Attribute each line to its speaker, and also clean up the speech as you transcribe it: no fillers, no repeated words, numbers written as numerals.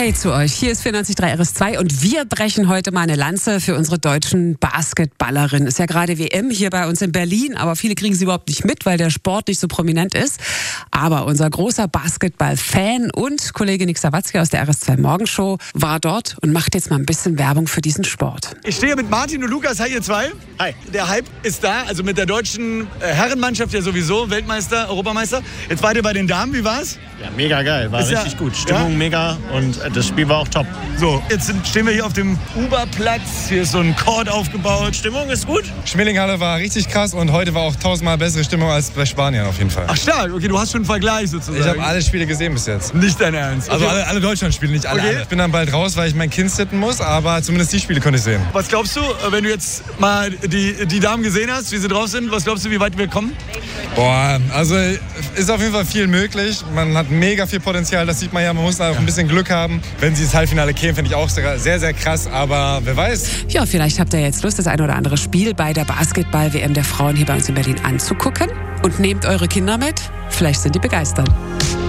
Speaker 1: Hey zu euch, hier ist 94.3 RS2 und wir brechen heute mal eine Lanze für unsere deutschen Basketballerinnen. Ist ja gerade WM hier bei uns in Berlin, aber viele kriegen sie überhaupt nicht mit, weil der Sport nicht so prominent ist. Aber unser großer Basketball-Fan und Kollege Nick Sawatzki aus der RS2 Morgenshow war dort und macht jetzt mal ein bisschen Werbung für diesen Sport.
Speaker 2: Ich stehe mit Martin und Lukas. Hi ihr zwei.
Speaker 3: Hi.
Speaker 2: Der Hype ist da, also mit der deutschen Herrenmannschaft ja sowieso, Weltmeister, Europameister. Jetzt wart ihr bei den Damen, wie war's?
Speaker 3: Ja, mega geil, war
Speaker 2: ist
Speaker 3: richtig
Speaker 2: ja,
Speaker 3: gut. Stimmung
Speaker 2: ja?
Speaker 3: Mega und das Spiel war auch top.
Speaker 2: So, jetzt stehen wir hier auf dem Uberplatz. Hier ist so ein Court aufgebaut.
Speaker 3: Stimmung ist gut.
Speaker 4: Schmillinghalle war richtig krass und heute war auch 1000-mal bessere Stimmung als bei Spaniern auf jeden Fall.
Speaker 2: Ach stark, okay, du hast schon einen Vergleich sozusagen.
Speaker 4: Ich habe alle Spiele gesehen bis jetzt.
Speaker 2: Nicht dein Ernst?
Speaker 4: Also
Speaker 2: Okay.
Speaker 4: alle Deutschlandspiele, nicht alle,
Speaker 2: Okay.
Speaker 4: alle. Ich bin dann bald raus, weil ich mein Kind sitten muss, aber zumindest die Spiele konnte ich sehen.
Speaker 2: Was glaubst du, wenn du jetzt mal die Damen gesehen hast, wie sie drauf sind, was glaubst du, wie weit wir kommen?
Speaker 4: Boah, also ist auf jeden Fall viel möglich. Man hat mega viel Potenzial, das sieht man ja. Man muss auch ein bisschen Glück haben. Wenn sie ins Halbfinale kämen, finde ich auch sehr, sehr krass. Aber wer weiß.
Speaker 1: Ja, vielleicht habt ihr jetzt Lust, das ein oder andere Spiel bei der Basketball-WM der Frauen hier bei uns in Berlin anzugucken. Und nehmt eure Kinder mit. Vielleicht sind die begeistert.